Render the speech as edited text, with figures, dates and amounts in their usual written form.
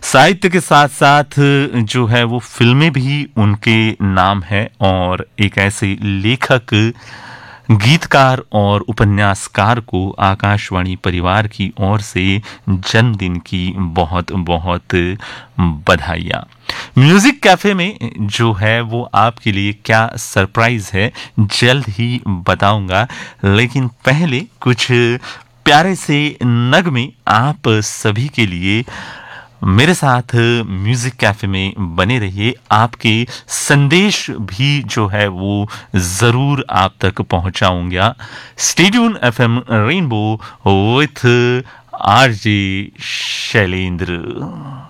साहित्य के साथ साथ जो है वो फ़िल्में भी उनके नाम है और एक ऐसे लेखक, गीतकार और उपन्यासकार को आकाशवाणी परिवार की ओर से जन्मदिन की बहुत-बहुत बधाइयाँ। म्यूज़िक कैफ़े में जो है वो आपके लिए क्या सरप्राइज़ है, जल्द ही बताऊँगा, लेकिन पहले कुछ प्यारे से नगमे आप सभी के लिए। मेरे साथ म्यूजिक कैफे में बने रहिए, आपके संदेश भी जो है वो ज़रूर आप तक पहुंचाऊंगा। Stay tune FM rainbow with RJ Shailendra.